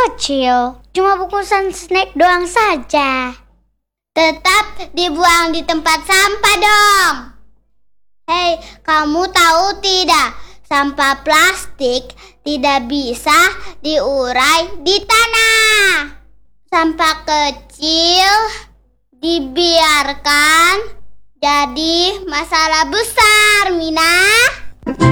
kecil, cuma bungkusan snack doang saja. Tetap dibuang di tempat sampah dong. Hei, kamu tahu tidak? Sampah plastik tidak bisa diurai di tanah. Sampah kecil dibiarkan jadi masalah besar, Mina.